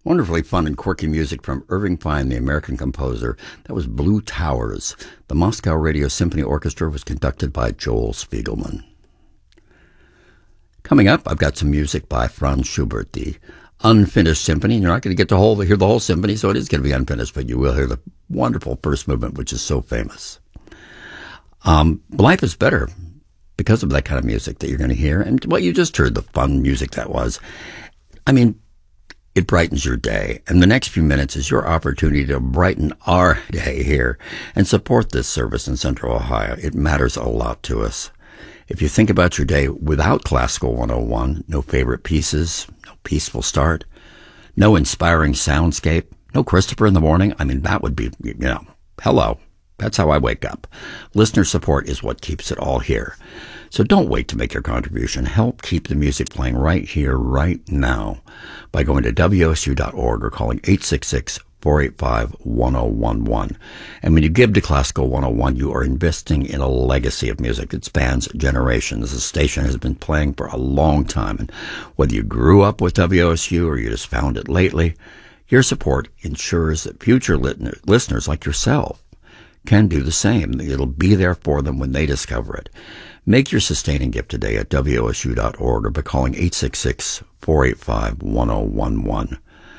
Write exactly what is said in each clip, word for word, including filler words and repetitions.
Wonderfully fun and quirky music from Irving Fine, the American composer. That was Blue Towers. The Moscow Radio Symphony Orchestra was conducted by Joel Spiegelman. Coming up, I've got some music by Franz Schubert, the unfinished symphony. You're not going to get to whole, hear the whole symphony, so it is going to be unfinished, but you will hear the wonderful first movement, which is so famous. Um, life is better because of that kind of music that you're going to hear. And what you just heard, the fun music that was. I mean, it brightens your day, and the next few minutes is your opportunity to brighten our day here and support this service in Central Ohio. It matters a lot to us. If you think about your day without Classical one oh one, no favorite pieces, no peaceful start, no inspiring soundscape, no Christopher in the morning, I mean, that would be, you know, hello. That's how I wake up. Listener support is what keeps it all here. So don't wait to make your contribution. Help keep the music playing right here, right now, by going to W O S U dot org or calling eight six six, four eight five, one oh one one. And when you give to Classical one oh one, you are investing in a legacy of music that spans generations. The station has been playing for a long time, and whether you grew up with W O S U or you just found it lately, your support ensures that future listeners like yourself can do the same. It'll be there for them when they discover it. Make your sustaining gift today at W O S U dot org or by calling eight six six, four eight five, one oh one one.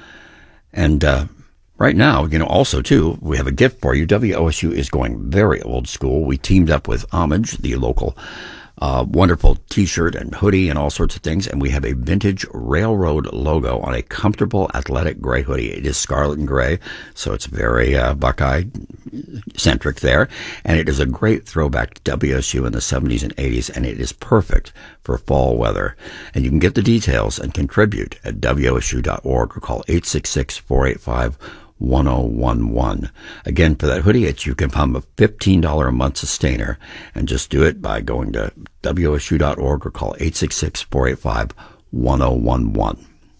And uh, right now, you know, also, too, we have a gift for you. W O S U is going very old school. We teamed up with Homage, the local uh, wonderful T-shirt and hoodie and all sorts of things, and we have a vintage railroad logo on a comfortable athletic gray hoodie. It is scarlet and gray, so it's very uh, Buckeye-centric there, and it is a great throwback to W S U in the seventies and eighties, and it is perfect for fall weather. And you can get the details and contribute at W O S U dot org or call eight six six, four eight five, one oh one one. Again, for that hoodie, it's, you can find a fifteen dollars a month sustainer, and just do it by going to W O S U dot org or call eight six six, four eight five, one oh one one.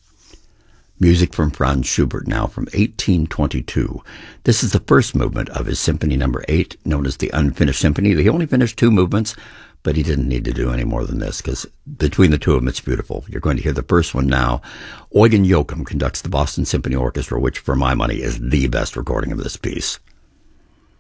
Music from Franz Schubert now from eighteen twenty-two. This is the first movement of his Symphony Number eight, known as the Unfinished Symphony. He only finished two movements, but he didn't need to do any more than this, because between the two of them, it's beautiful. You're going to hear the first one now. Eugen Joachim conducts the Boston Symphony Orchestra, which, for my money, is the best recording of this piece.